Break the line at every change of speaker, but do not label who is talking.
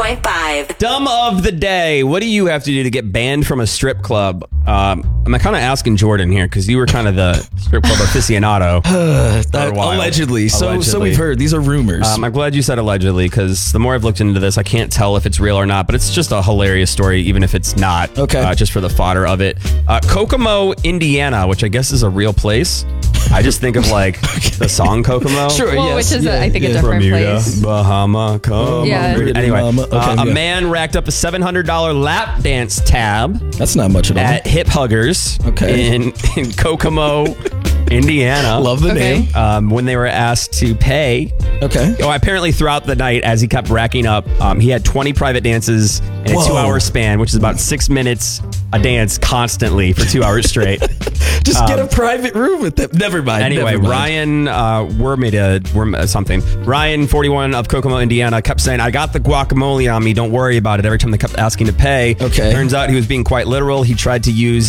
102.5.
Dumb of the day. What do you have to do to get banned from a strip club? I'm kind of asking Jordan here because you were kind of the strip club aficionado.
Allegedly. So we've heard. These are rumors.
I'm glad you said allegedly because the more I've looked into this, I can't tell if it's real or not, but it's just a hilarious story, even if it's not.
Okay.
Just for the fodder of it. Kokomo, Indiana, which I guess is a real place. I just think of like the song Kokomo.
Sure,
Well,
yes.
which is,
yeah,
I think,
yeah.
a different
Bermuda,
place.
Bahama, come
Yeah.
on. Anyway,
Okay,
a
yeah.
man racked up a $700 lap dance tab
That's not much at all.
at Hip Huggers
Okay.
in Kokomo, Indiana.
Love the
Okay.
name.
When they were asked to pay.
Okay.
Apparently throughout the night, as he kept racking up, he had 20 private dances in a
Whoa.
2-hour span, which is about 6 minutes a dance constantly for 2 hours straight.
Just get a private room with them. Never mind.
Anyway,
never mind.
Ryan Ryan, 41 of Kokomo, Indiana, kept saying, "I got the guacamole on me. Don't worry about it." Every time they kept asking to pay.
Okay.
Turns out he was being quite literal. He tried to use